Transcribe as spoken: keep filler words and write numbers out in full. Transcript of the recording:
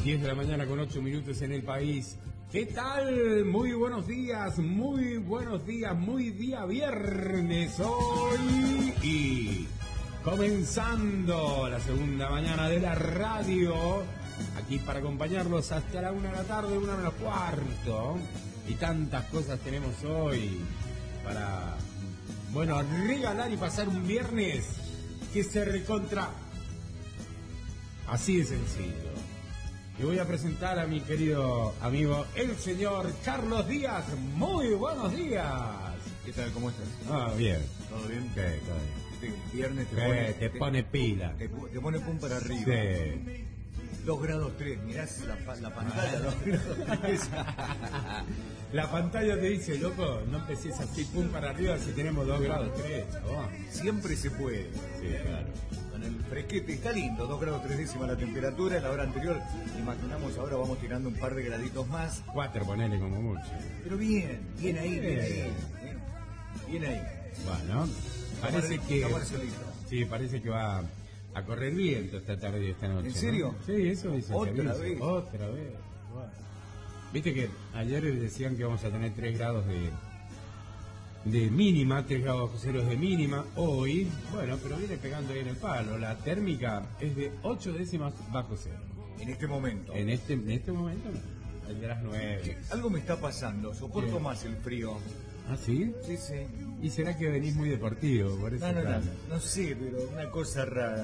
diez de la mañana con ocho minutos en el país. ¿Qué tal? Muy buenos días, muy buenos días, muy día viernes hoy. Y comenzando la segunda mañana de la radio, aquí para acompañarlos hasta la una de la tarde, una menos cuarto. Y tantas cosas tenemos hoy para, bueno, regalar y pasar un viernes que se recontra. Así de sencillo. Y voy a presentar a mi querido amigo, el señor Carlos Díaz. Muy buenos días. ¿Qué tal? ¿Cómo estás? Ah, bien. ¿Todo bien? ¿Qué? Todo bien. Este viernes te ¿Qué? pone, Te pone pila. Te, te pone pum para arriba. Sí. dos grados tres, mirás la, pa- la pantalla, dos grados tres. La pantalla te dice, loco, no empecés así pum para arriba si tenemos dos grados tres, chabón. Siempre se puede. Sí, claro. Con el fresquete está lindo, dos grados tres décimas la temperatura. En la hora anterior, imaginamos ahora vamos tirando un par de graditos más. Cuatro, ponele como mucho. Pero bien, bien ahí, bien ahí. Bien. Bien, bien ahí. Bueno, parece Tomar- que... tomar solito. Sí, parece que va a correr viento esta tarde y esta noche. ¿En serio? ¿No? Sí, eso dice. ¿Otra servicio. vez? Otra vez. Bueno. Viste que ayer decían que vamos a tener tres grados de de mínima, tres grados bajo cero de mínima. Hoy, bueno, pero viene pegando ahí en el palo. La térmica es de ocho décimas bajo cero. En este momento. En este, en este momento no. El de las nueve. Algo me está pasando, soporto ¿Qué? más el frío. ¿Ah, sí? Sí, sí. ¿Y será que venís muy deportivo? Por eso, No, no, no, claro. no sé, pero una cosa rara.